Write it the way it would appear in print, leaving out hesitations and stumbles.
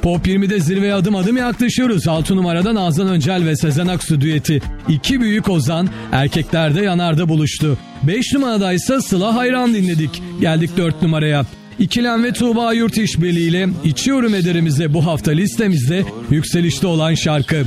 Pop 20'de zirveye adım adım yaklaşıyoruz. 6 numarada Nazan Öncel ve Sezen Aksu düeti. İki büyük ozan erkeklerde yanarda buluştu. 5 numarada ise Sıla Hayran dinledik. Geldik 4 numaraya. İkilem ve Tuğba Yurt işbirliğiyle İçiyorum Ederimizde bu hafta listemizde yükselişte olan şarkı.